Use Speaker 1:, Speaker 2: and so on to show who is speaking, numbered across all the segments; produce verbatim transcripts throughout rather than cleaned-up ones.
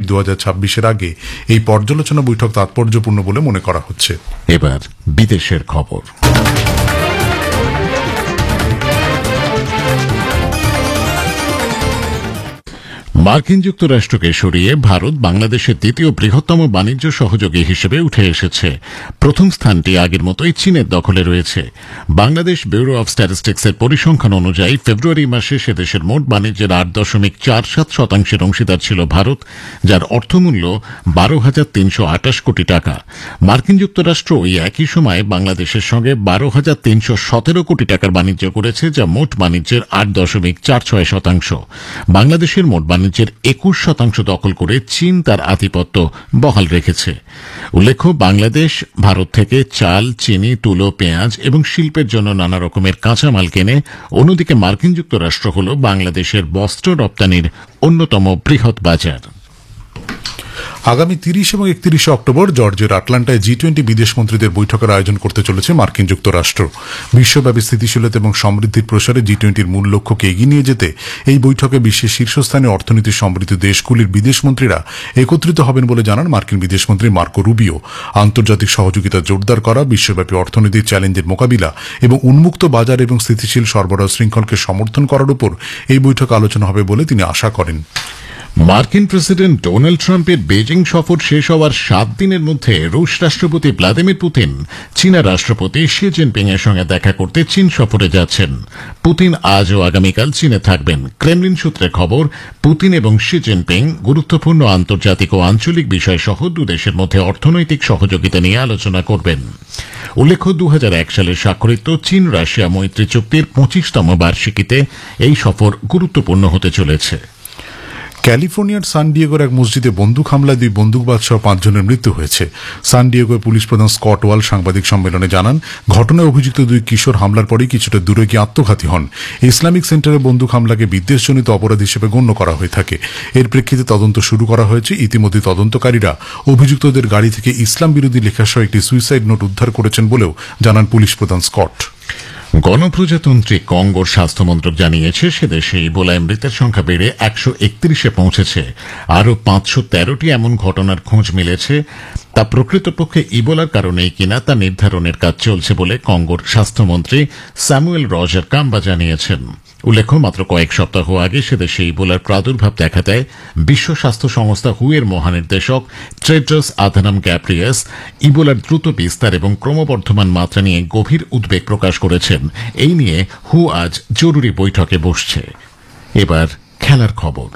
Speaker 1: দু হাজার ছাব্বিশের আগে এই পর্যালোচনা বৈঠক তাৎপর্যপূর্ণ বলে মনে করা হচ্ছে।
Speaker 2: এবার বিদেশের খবর। মার্কিন যুক্তরাষ্ট্রকে সরিয়ে ভারত বাংলাদেশের দ্বিতীয় বৃহত্তম বাণিজ্য সহযোগী হিসেবে উঠে এসেছে। প্রথম স্থানটি আগের মতোই চীনের দখলে রয়েছে। বাংলাদেশ ব্যুরো অব স্ট্যাটিস্টিক্সের পরিসংখ্যান অনুযায়ী ফেব্রুয়ারি মাসে সে দেশের মোট বাণিজ্যের আট দশমিক চার সাত শতাংশের অংশীদার ছিল ভারত, যার অর্থমূল্য বারো হাজার তিনশো আটাশ কোটি টাকা। মার্কিন যুক্তরাষ্ট্র ওই একই সময়ে বাংলাদেশের সঙ্গে বারো হাজার তিনশো সতেরো কোটি টাকার বাণিজ্য করেছে, যা মোট বাণিজ্যের আট দশমিক চার ছয় শতাংশ। বাংলাদেশের মোট বাণিজ্যের একুশ শতাংশ দখল করে চীন তার আধিপত্য বহাল রেখেছে। উল্লেখ্য, বাংলাদেশ ভারত থেকে চাল, চিনি, তুলো, পেঁয়াজ এবং শিল্পের জন্য নানা রকমের কাঁচামাল কেনে। অন্যদিকে মার্কিন যুক্তরাষ্ট্র হল বাংলাদেশের বস্ত্র রপ্তানির অন্যতম বৃহৎ বাজার।
Speaker 1: আগামী তিরিশ এবং একত্রিশে অক্টোবর জর্জিয়ার আটলান্টায় জি টোয়েন্টি বিদেশমন্ত্রীদের বৈঠকের আয়োজন করতে চলেছে মার্কিন যুক্তরাষ্ট্র। বিশ্বব্যাপী স্থিতিশীলতা এবং সমৃদ্ধির প্রসারে জি টোয়েন্টির মূল লক্ষ্যকে এগিয়ে নিয়ে যেতে এই বৈঠকে বিশ্বের শীর্ষস্থানীয় অর্থনীতি সমৃদ্ধ দেশগুলির বিদেশমন্ত্রীরা একত্রিত হবেন বলে জানান মার্কিন বিদেশমন্ত্রী মার্কো রুবিও। আন্তর্জাতিক সহযোগিতা জোরদার করা, বিশ্বব্যাপী অর্থনীতির চ্যালেঞ্জের মোকাবিলা এবং উন্মুক্ত বাজার এবং স্থিতিশীল সরবরাহ শৃঙ্খলকে সমর্থন করার উপর এই বৈঠক আলোচনা হবে বলে তিনি আশা করেন।
Speaker 2: মার্কিন প্রেসিডেন্ট ডোনাল্ড ট্রাম্পের বেজিং সফর শেষ হওয়ার সাত দিনের মধ্যে রুশ রাষ্ট্রপতি ভ্লাদিমির পুতিন চীনা রাষ্ট্রপতি শি জিনপিং এর সঙ্গে দেখা করতে চীন সফরে যাচ্ছেন। পুতিন আজ ও আগামীকাল চীনে থাকবেন। ক্রেমলিন সূত্রে খবর, পুতিন এবং শি জিনপিং গুরুত্বপূর্ণ আন্তর্জাতিক ও আঞ্চলিক বিষয় সহ দুদেশের মধ্যে অর্থনৈতিক সহযোগিতা নিয়ে আলোচনা করবেন। উল্লেখ্য, দু হাজার এক সালে স্বাক্ষরিত চীন রাশিয়া মৈত্রী চুক্তির পঁচিশতম বার্ষিকীতে এই সফর গুরুত্বপূর্ণ হতে চলেছে।
Speaker 1: ক্যালিফোর্নিয়ার সান ডিয়েগোর এক মসজিদে বন্দুক হামলায় দুই বন্দুকবাজ সহ পাঁচজনের মৃত্যু হয়েছে। সান ডিয়েগোর পুলিশ প্রধান স্কট ওয়াল সাংবাদিক সম্মেলনে জানান, ঘটনায় অভিযুক্ত দুই কিশোর হামলার পরেই কিছুটা দূরে গিয়ে আত্মঘাতী হন। ইসলামিক সেন্টারে বন্দুক হামলাকে বিদ্বেষজনিত অপরাধ হিসেবে গণ্য করা হয়ে থাকে। এর প্রেক্ষিতে তদন্ত শুরু করা হয়েছে। ইতিমধ্যে তদন্তকারীরা অভিযুক্তদের গাড়ি থেকে ইসলাম বিরোধী লেখাসহ একটি সুইসাইড নোট উদ্ধার করেছেন বলেও জানান পুলিশ প্রধান স্কট।
Speaker 2: গণপ্রজাতন্ত্রী কঙ্গোর স্বাস্থ্যমন্ত্রক জানিয়েছে, সে দেশে ইবোলায় মৃতের সংখ্যা বেড়ে একশো একত্রিশে পৌঁছেছে। আরও পাঁচশো তেরোটি এমন ঘটনার খোঁজ মিলেছে। তা প্রকৃতপক্ষে ইবোলার কারণেই কিনা তা নির্ধারণের কাজ চলছে বলে কঙ্গোর স্বাস্থ্যমন্ত্রী স্যামুয়েল রজার কাম্বা জানিয়েছেন। উল্লেখ্য, মাত্র কয়েক সপ্তাহ আগে সে দেশে ইবোলার প্রাদুর্ভাব দেখা দেয়। বিশ্ব স্বাস্থ্য সংস্থা হু এর মহানির্দেশক টেড্রোস আধানম গ্যাব্রিয়েসাস ইবোলার দ্রুত বিস্তার এবং ক্রমবর্ধমান মাত্রা নিয়ে গভীর উদ্বেগ প্রকাশ করেছেন। এই নিয়ে হু আজ জরুরি বৈঠকে বসছে। এবার খেলার খবর।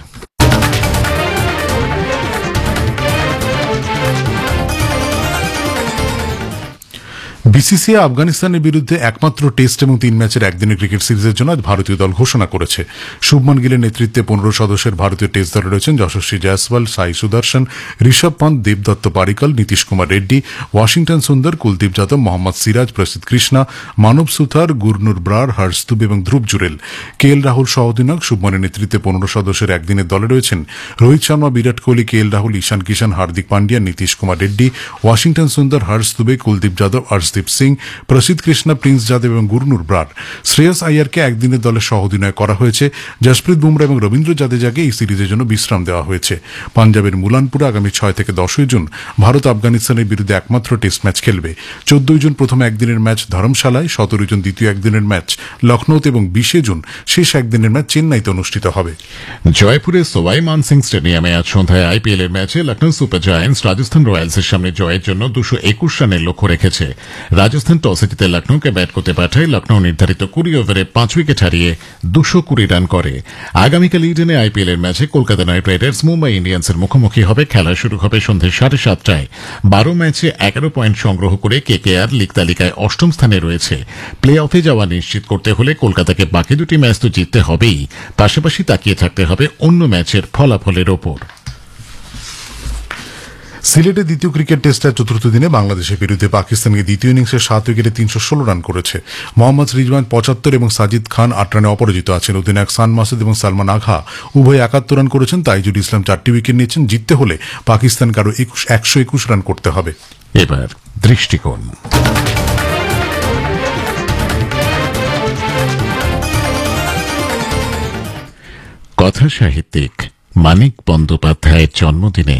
Speaker 1: বিসিসিআই আফগানিস্তানের বিরুদ্ধে একমাত্র টেস্ট এবং তিন ম্যাচের একদিনের ক্রিকেট সিরিজের জন্য আজ ভারতীয় দল ঘোষণা করেছে। শুভমান গিলের নেতৃত্বে পনেরো সদস্যের ভারতীয় টেস্ট দলে রয়েছেন যশস্বী জয়সওয়াল, সাই সুদর্শন, ঋষভ পন্ত, দেবদত্ত পারিকল, নীতিশ কুমার রেড্ডি, ওয়াশিংটন সুন্দর, কুলদীপ যাদব, মোহাম্মদ সিরাজ, প্রসিদ্ধ কৃষ্ণা, মানব সুথার, গুরনুর ব্রার, হর্ষ দুবে এবং ধ্রুব জুরেল। কে এল রাহুল সহ অধিনায়ক শুভমানের নেতৃত্বে পনেরো সদস্যের একদিনের দলে রয়েছেন রোহিত শর্মা, বিরাট কোহলি, কে এল রাহুল, ঈশান কিষান, হার্দিক পান্ডিয়া, নীতিশ কুমার রেড্ডি, ওয়াশিংটন সুন্দর, হর্ষ দুবে, কুলদীপ যাদব, হর্ষদীপ সিং, প্রসিদ্ধ কৃষ্ণা, প্রিন্স যাদব এবং গুরনুর ব্রার। শ্রেয়স আইয়ারকে একদিনের দলের সহ অধিনায়ক করা হয়েছে। জসপ্রীত বুমরা এবং রবীন্দ্র জাদেজাকে এই সিরিজের জন্য বিশ্রাম দেওয়া হয়েছে। পাঞ্জাবের মুলানপুরে আগামী ছয় থেকে দশই জুন ভারত আফগানিস্তানের বিরুদ্ধে একমাত্র টেস্ট ম্যাচ খেলবে। চোদ্দই জুন প্রথম একদিনের ম্যাচ ধর্মশালায়, সতেরোই জুন দ্বিতীয় একদিনের ম্যাচ লখনৌতে এবং বিশে জুন শেষ একদিনের ম্যাচ চেন্নাইতে অনুষ্ঠিত হবে।
Speaker 2: জয়পুরের সবাই মানসিং স্টেডিয়ামে আজ সন্ধ্যায় আইপিএল এর ম্যাচে লখনৌ সুপার জায়ান্টস রাজস্থান রয়্যালসের সামনে জয়ের জন্য দুশো একুশ রানের লক্ষ্য রেখেছে। রাজস্থান টসে জিতে লখনৌকে ব্যাট করতে পাঠায়। লখনৌ নির্ধারিত কুড়ি ওভারে পাঁচ উইকেট হারিয়ে দুশো কুড়ি রান করে। আগামীকাল ইডেনে আইপিএল এর ম্যাচে কলকাতা নাইট রাইডার্স মুম্বাই ইন্ডিয়ান্সের মুখোমুখি হবে। খেলা শুরু হবে সন্ধ্যে সাড়ে সাতটায়। বারো ম্যাচে এগারো পয়েন্ট সংগ্রহ করে কেকেআর লিগ তালিকায় অষ্টম স্থানে রয়েছে। প্লে অফে যাওয়া নিশ্চিত করতে হলে কলকাতাকে বাকি দুটি ম্যাচ তো জিততে হবেই, পাশাপাশি তাকিয়ে থাকতে হবে অন্য ম্যাচের ফলাফলের ওপর।
Speaker 1: সিলেটে দ্বিতীয় ক্রিকেট টেস্টের চতুর্থ দিনে বাংলাদেশের বিরুদ্ধে পাকিস্তানকে দ্বিতীয় ইনিংসে সাত উইকেটে তিনশো ষোলো রান করেছে। মোহাম্মদ রিজওয়ান পঁচাত্তর এবং সাজিদ খান আট রানে অপরাজিত আছেন। অধিনায়ক সান মাসুদ এবং সালমান আঘা উভয় একাত্তর রান করেছেন। তাইজুল ইসলাম চারটি উইকেট নিয়েছেন। জিততে হলে পাকিস্তানকে আরও একশো একুশ রান করতে হবে।
Speaker 2: এবার দৃষ্টিকোণ। কথা সাহিত্যিক মানিক বন্দ্যোপাধ্যায়ের জন্মদিনে